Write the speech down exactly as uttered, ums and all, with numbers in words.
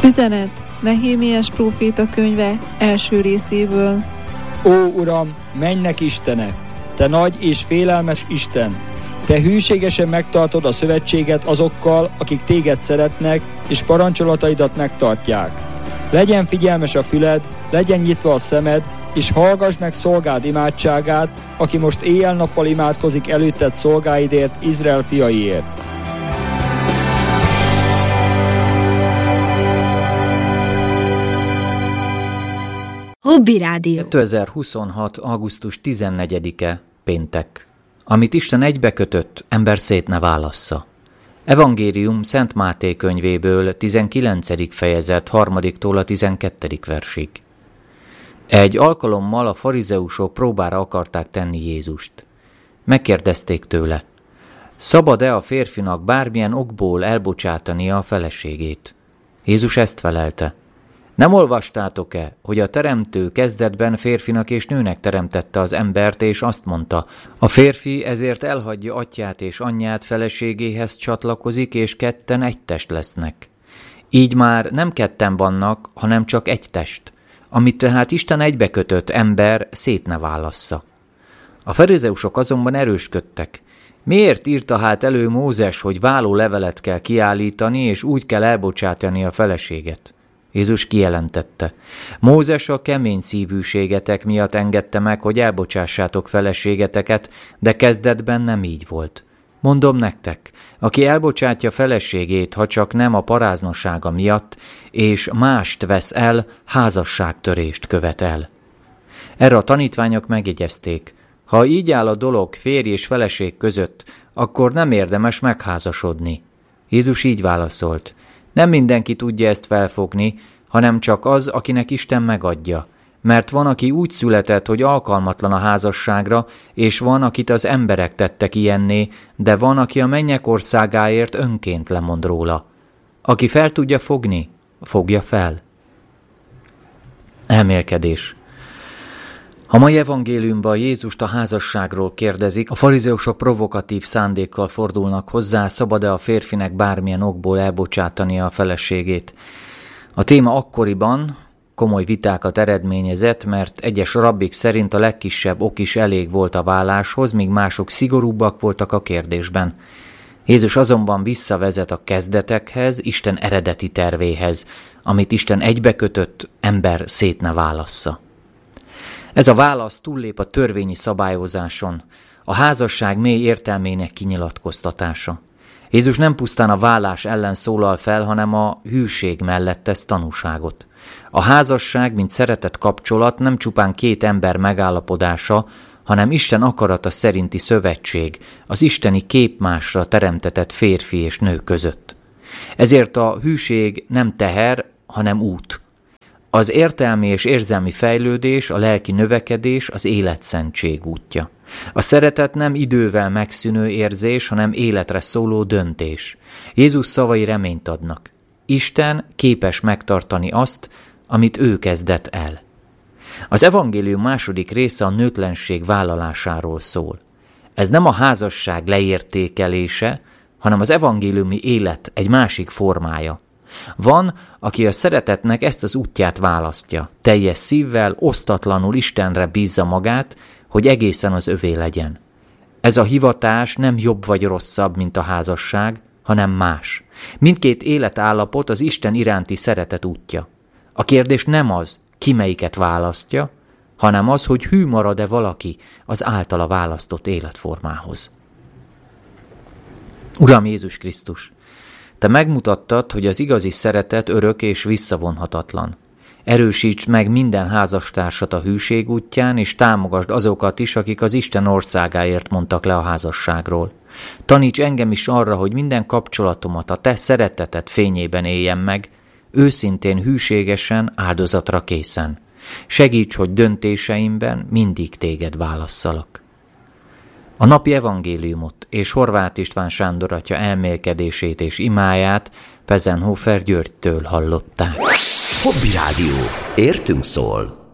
Üzenet Nehémiás próféta könyve első részéből. Ó, Uram, mennek Istene, Te nagy és félelmes Isten! Te hűségesen megtartod a szövetséget azokkal, akik Téged szeretnek, és parancsolataidat megtartják. Legyen figyelmes a füled, legyen nyitva a szemed, és hallgass meg szolgád imádságát, aki most éjjel-nappal imádkozik előtted szolgáidért, Izrael fiaiért. Hobby Rádió. kétezer-huszonhat. augusztus tizennegyedike, péntek. Amit Isten egybekötött, ember szét ne válassza. Evangélium Szent Máté könyvéből, tizenkilencedik fejezet, harmadiktól a tizenkettedik versig. Egy alkalommal a farizeusok próbára akarták tenni Jézust. Megkérdezték tőle, szabad-e a férfinak bármilyen okból elbocsátania a feleségét? Jézus ezt felelte. Nem olvastátok-e, hogy a teremtő kezdetben férfinak és nőnek teremtette az embert, és azt mondta, a férfi ezért elhagyja atyját és anyját, feleségéhez csatlakozik, és ketten egy test lesznek. Így már nem ketten vannak, hanem csak egy test, amit tehát Isten egybekötött, ember szét ne válassza. A farizeusok azonban erősködtek. Miért írta hát elő Mózes, hogy váló levelet kell kiállítani, és úgy kell elbocsátani a feleséget? Jézus kijelentette. Mózes a kemény szívűségetek miatt engedte meg, hogy elbocsássátok feleségeteket, de kezdetben nem így volt. Mondom nektek, aki elbocsátja feleségét, ha csak nem a paráznossága miatt, és mást vesz el, házasságtörést követ el. Erre a tanítványok megjegyezték. Ha így áll a dolog férj és feleség között, akkor nem érdemes megházasodni. Jézus így válaszolt. Nem mindenki tudja ezt felfogni, hanem csak az, akinek Isten megadja. Mert van, aki úgy született, hogy alkalmatlan a házasságra, és van, akit az emberek tettek ilyenné, de van, aki a mennyek országáért önként lemond róla. Aki fel tudja fogni, fogja fel. Elmélkedés. A mai evangéliumban Jézust a házasságról kérdezik, a farizeusok provokatív szándékkal fordulnak hozzá, szabad-e a férfinek bármilyen okból elbocsátania a feleségét. A téma akkoriban komoly vitákat eredményezett, mert egyes rabbik szerint a legkisebb ok is elég volt a váláshoz, míg mások szigorúbbak voltak a kérdésben. Jézus azonban visszavezet a kezdetekhez, Isten eredeti tervéhez, amit Isten egybekötött, ember szét ne válassza. Ez a válasz túllép a törvényi szabályozáson, a házasság mély értelmének kinyilatkoztatása. Jézus nem pusztán a vállás ellen szólal fel, hanem a hűség mellett tesz tanúságot. A házasság, mint szeretett kapcsolat nem csupán két ember megállapodása, hanem Isten akarata szerinti szövetség, az isteni képmásra teremtetett férfi és nő között. Ezért a hűség nem teher, hanem út. Az értelmi és érzelmi fejlődés, a lelki növekedés, az életszentség útja. A szeretet nem idővel megszűnő érzés, hanem életre szóló döntés. Jézus szavai reményt adnak. Isten képes megtartani azt, amit ő kezdett el. Az evangélium második része a nőtlenség vállalásáról szól. Ez nem a házasság leértékelése, hanem az evangéliumi élet egy másik formája. Van, aki a szeretetnek ezt az útját választja, teljes szívvel, osztatlanul Istenre bízza magát, hogy egészen az övé legyen. Ez a hivatás nem jobb vagy rosszabb, mint a házasság, hanem más. Mindkét életállapot az Isten iránti szeretet útja. A kérdés nem az, ki melyiket választja, hanem az, hogy hű marad-e valaki az általa választott életformához. Uram Jézus Krisztus! Te megmutattad, hogy az igazi szeretet örök és visszavonhatatlan. Erősítsd meg minden házastársat a hűség útján, és támogasd azokat is, akik az Isten országáért mondtak le a házasságról. Taníts engem is arra, hogy minden kapcsolatomat a te szereteted fényében éljem meg, őszintén, hűségesen, áldozatra készen. Segíts, hogy döntéseimben mindig téged válasszalak. A napi evangéliumot és Horváth István Sándor atya elmélkedését és imáját Pezenhofer Györgytől hallották. Hobby Rádió. Értünk szól.